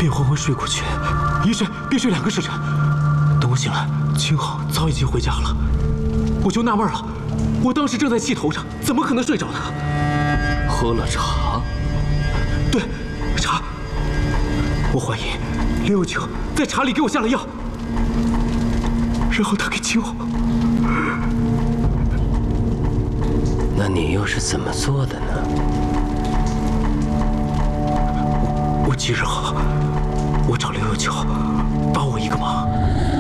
便昏昏睡过去，一睡便睡2个时辰。等我醒来，青浩早已经回家了。我就纳闷了，我当时正在气头上，怎么可能睡着呢？ 喝了茶？ 对，茶。我怀疑刘有清在茶里给我下了药，然后他给青浩。 那你又是怎么做的呢？ 我几日后，我找刘有清帮我一个忙。